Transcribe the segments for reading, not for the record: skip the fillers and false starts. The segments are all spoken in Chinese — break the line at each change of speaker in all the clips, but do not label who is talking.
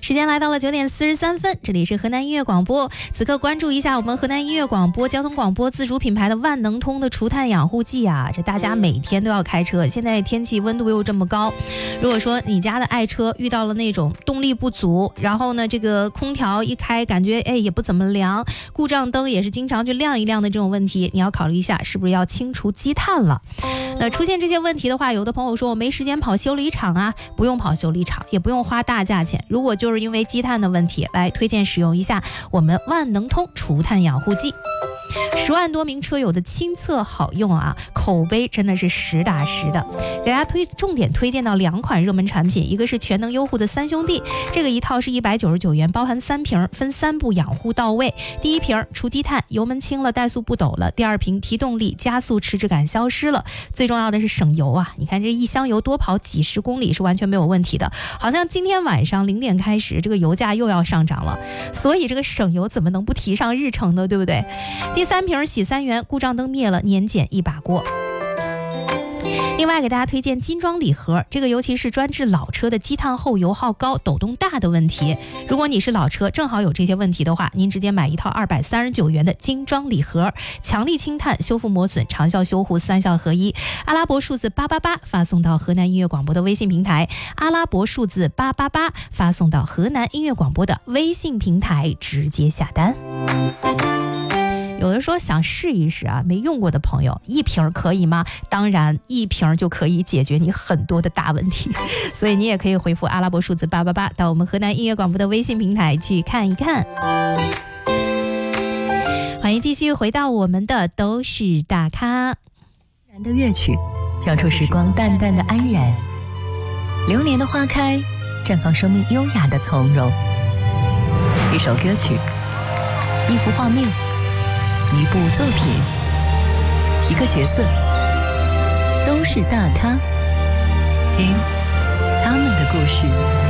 时间来到了9点43分，这里是河南音乐广播。此刻关注一下我们河南音乐广播交通广播自主品牌的万能通的除碳养护剂啊，这大家每天都要开车，现在天气温度又这么高，如果说你家的爱车遇到了那种动力不足，然后呢这个空调一开感觉也不怎么凉，故障灯也是经常去亮一亮的这种问题，你要考虑一下是不是要清除积碳了。那出现这些问题的话，有的朋友说我没时间跑修理厂啊，不用跑修理厂，也不用花大价钱，如果就是因为积碳的问题，来推荐使用一下我们万能通除碳养护剂。10万多名车友的亲测好用啊，口碑真的是实打实的。给大家重点推荐到2款热门产品，一个是全能优护的3兄弟，这个一套是199元，包含3瓶，分3步养护到位。第一瓶除积碳，油门轻了，怠速不抖了；第二瓶提动力，加速迟滞感消失了。最重要的是省油啊！你看这一箱油多跑几十公里是完全没有问题的。好像今天晚上0点开始，这个油价又要上涨了，所以这个省油怎么能不提上日程呢？对不对？第3瓶洗3元，故障灯灭了，年检一把过。另外给大家推荐金装礼盒，这个尤其是专治老车的积碳厚、油耗高、抖动大的问题。如果你是老车正好有这些问题的话，您直接买一套239元的金装礼盒，强力清碳、修复磨损、长效修护3效合一。阿拉伯数字888发送到河南音乐广播的微信平台，阿拉伯数字888发送到河南音乐广播的微信平台，直接下单。有的说想试一试啊，没用过的朋友，1瓶可以吗？当然1瓶就可以解决你很多的大问题，所以你也可以回复阿拉伯数字888到我们河南音乐广播的微信平台去看一看。欢迎继续回到我们的都是大咖
然的乐曲，飘出时光淡淡的安然。流年的花开，绽放生命优雅的从容。一首歌曲，一幅画面，一部作品，一个角色，都是大咖，听他们的故事。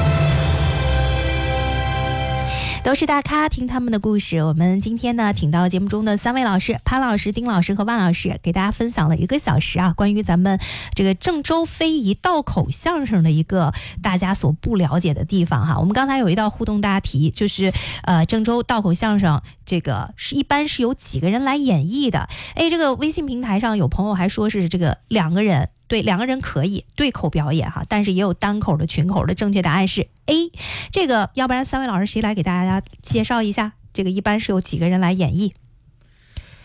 都是大咖，听他们的故事。我们今天呢，请到节目中的3位老师，潘老师、丁老师和万老师，给大家分享了1个小时啊，关于咱们这个郑州非遗道口相声的一个大家所不了解的地方哈。我们刚才有一道互动大题，就是郑州道口相声这个一般是由几个人来演绎的？这个微信平台上有朋友还说是这个2个人。对，2个人可以对口表演哈，但是也有单口的、群口的。正确答案是 A。这个要不然3位老师谁来给大家介绍一下？这个一般是有几个人来演绎？